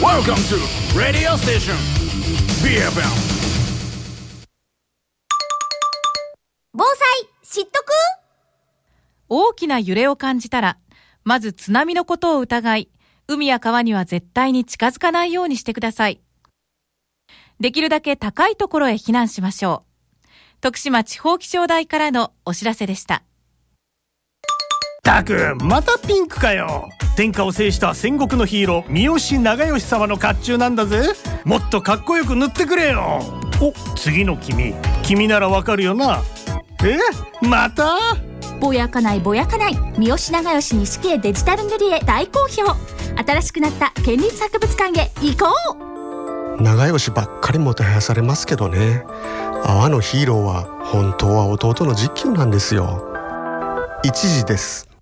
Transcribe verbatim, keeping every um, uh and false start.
Welcome to Radio Station ビーエフエム。 防災知っとく？ 大きな揺れを感じたら、まず津波のことを疑い、海や川には絶対に近づかないようにしてください。できるだけ高いところへ避難しましょう。徳島地方気象台からのお知らせでした。 たくまたピンクかよ。天下を制した戦国のヒーロー三好長慶様の甲冑なんだぜ。もっとかっこよく塗ってくれよ。お、次の君君ならわかるよな。え、また？ ぼやかないぼやかない、三好長慶西系デジタル塗り絵大好評。新しくなった県立博物館へ行こう。長慶ばっかりもてはやされますけどね、阿波のヒーローは本当は弟の実久なんですよ。一時です。